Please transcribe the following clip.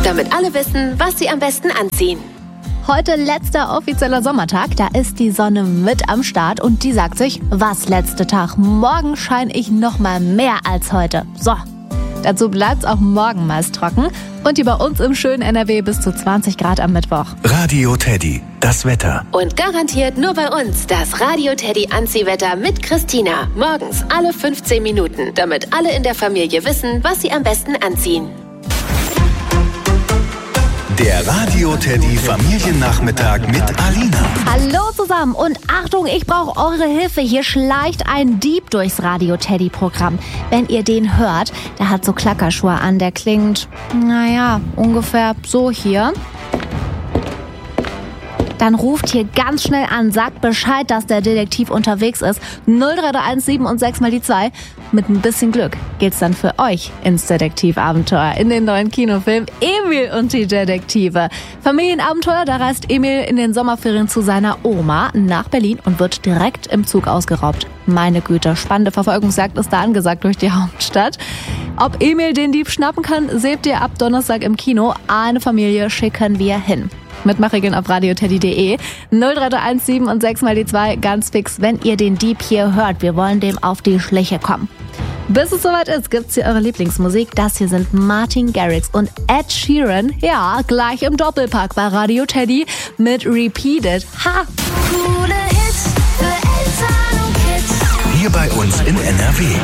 damit alle wissen, was sie am besten anziehen. Heute letzter offizieller Sommertag, da ist die Sonne mit am Start und die sagt sich, was letzte Tag, morgen scheine ich noch mal mehr als heute. So, dazu bleibt's auch morgen meist trocken und hier bei uns im schönen NRW bis zu 20 Grad am Mittwoch. Radio Teddy, das Wetter. Und garantiert nur bei uns das Radio Teddy Anziehwetter mit Christina. Morgens alle 15 Minuten, damit alle in der Familie wissen, was sie am besten anziehen. Der Radio Teddy Familiennachmittag mit Alina. Hallo zusammen und Achtung, ich brauche eure Hilfe. Hier schleicht ein Dieb durchs Radio Teddy Programm. Wenn ihr den hört, der hat so Klackerschuhe an, der klingt, ungefähr so hier. Dann ruft hier ganz schnell an, sagt Bescheid, dass der Detektiv unterwegs ist. 03317 und 6 mal die 2. Mit ein bisschen Glück geht's dann für euch ins Detektivabenteuer in den neuen Kinofilm Emil und die Detektive. Familienabenteuer, da reist Emil in den Sommerferien zu seiner Oma nach Berlin und wird direkt im Zug ausgeraubt. Meine Güte, spannende Verfolgungsjagd ist da angesagt durch die Hauptstadt. Ob Emil den Dieb schnappen kann, seht ihr ab Donnerstag im Kino. Eine Familie schicken wir hin. Mitmachen auf radioteddy.de 03317 und 6 mal die 2 ganz fix, wenn ihr den Dieb hier hört. Wir wollen dem auf die Schliche kommen. Bis es soweit ist, gibt's hier eure Lieblingsmusik. Das hier sind Martin Garrix und Ed Sheeran. Ja, gleich im Doppelpack bei Radio Teddy mit Repeated. Ha! Coole Hits für Eltern und Kids. Hier bei uns in NRW.